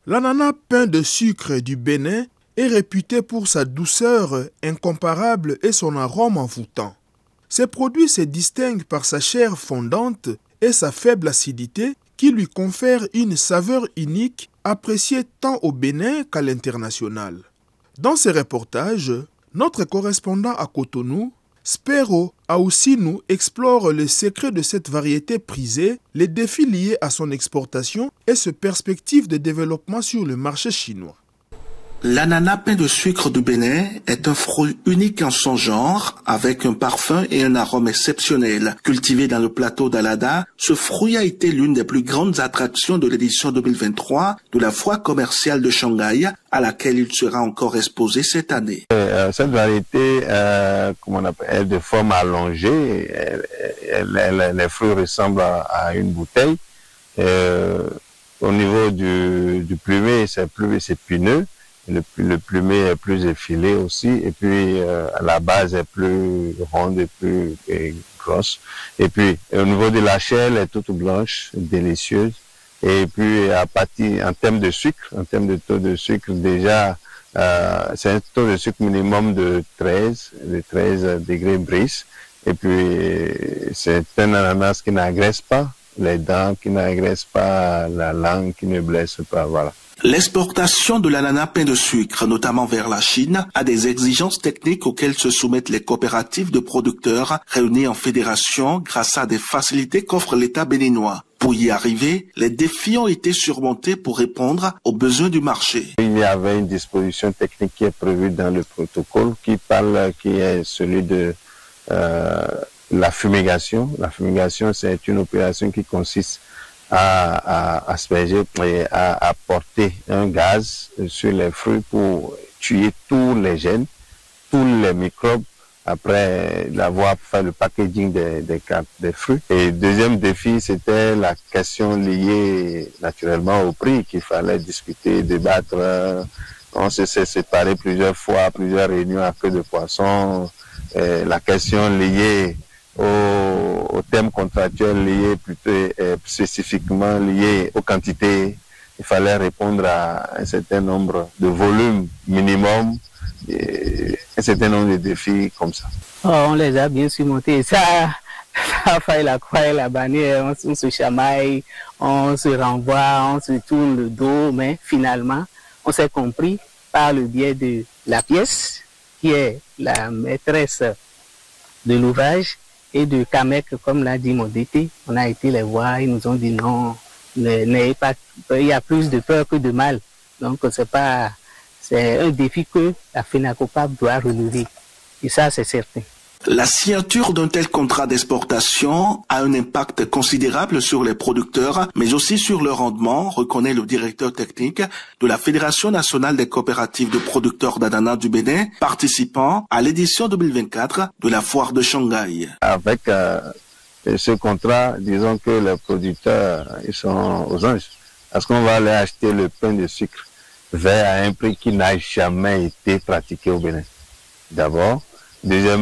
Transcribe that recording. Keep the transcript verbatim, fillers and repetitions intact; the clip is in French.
L'ananas pain de sucre du Bénin est réputé pour sa douceur incomparable et son arôme envoûtant. Ce produit se distingue par sa chair fondante et sa faible acidité qui lui confère une saveur unique appréciée tant au Bénin qu'à l'international. Dans ce reportage, notre correspondant à Cotonou, Spero Aoussinou, explore les secrets de cette variété prisée, les défis liés à son exportation et ses perspectives de développement sur le marché chinois. L'ananas pain de sucre du Bénin est un fruit unique en son genre, avec un parfum et un arôme exceptionnels. Cultivé dans le plateau d'Alada, ce fruit a été l'une des plus grandes attractions de l'édition deux mille vingt-trois de la foire commerciale de Shanghai, à laquelle il sera encore exposé cette année. Euh, cette variété, euh, comment on appelle, elle est de forme allongée, elle, elle, elle, les fruits ressemblent à, à une bouteille. Euh, au niveau du, du plumet, c'est plus épineux. Le, le plumet est plus effilé aussi, et puis euh, la base est plus ronde et plus et grosse. Et puis au niveau de la chair, elle est toute blanche, délicieuse. Et puis à partir, en termes de sucre, en termes de taux de sucre, déjà euh, c'est un taux de sucre minimum de treize, de treize degrés bris. Et puis c'est un ananas qui n'agresse pas les dents, qui n'agresse pas la langue, qui ne blesse pas, voilà. L'exportation de l'ananas pain de sucre, notamment vers la Chine, a des exigences techniques auxquelles se soumettent les coopératives de producteurs réunies en fédération grâce à des facilités qu'offre l'État béninois. Pour y arriver, les défis ont été surmontés pour répondre aux besoins du marché. Il y avait une disposition technique qui est prévue dans le protocole qui parle, qui est celui de euh, la fumigation. La fumigation, c'est une opération qui consiste à, à asperger et à apporter un gaz sur les fruits pour tuer tous les gènes, tous les microbes après avoir fait le packaging des, des, des fruits. Et deuxième défi, c'était la question liée naturellement au prix qu'il fallait discuter, débattre. On s'est séparé plusieurs fois, plusieurs réunions à queue de poisson. Et la question liée au, au thème contractuel lié plutôt euh, spécifiquement lié aux quantités. Il fallait répondre à un certain nombre de volumes minimum, et un certain nombre de défis comme ça. Oh, on les a bien surmontés. Ça, ça a failli la croix et la bannière. On, on se chamaille, on se renvoie, on se tourne le dos, mais finalement, on s'est compris par le biais de la pièce, qui est la maîtresse de l'ouvrage, et de Kamek, comme l'a dit Modété. On a été les voir, ils nous ont dit non, n'ayez pas, il y a plus de peur que de mal. Donc c'est pas, c'est un défi que la FENACOPAP doit relever. Et ça, c'est certain. La signature d'un tel contrat d'exportation a un impact considérable sur les producteurs, mais aussi sur le rendement, reconnaît le directeur technique de la Fédération nationale des coopératives de producteurs d'ananas du Bénin, participant à l'édition deux mille vingt-quatre de la foire de Shanghai. Avec euh, ce contrat, disons que les producteurs ils sont aux anges, parce qu'on va aller acheter le pain de sucre vert à un prix qui n'a jamais été pratiqué au Bénin. D'abord. Deuxièmement,